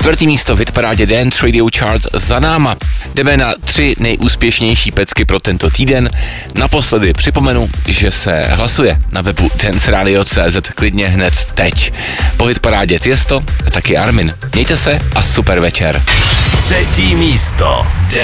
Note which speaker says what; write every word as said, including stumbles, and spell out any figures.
Speaker 1: Čtvrtý místo v hitparádě Dance Radio Charts za náma. Jdeme na tři nejúspěšnější pecky pro tento týden. Naposledy připomenu, že se hlasuje na webu dance radio tečka cé zet klidně hned teď. Po hitparádě Tiesto a taky Armin. Mějte se a super večer.
Speaker 2: Třetí místo.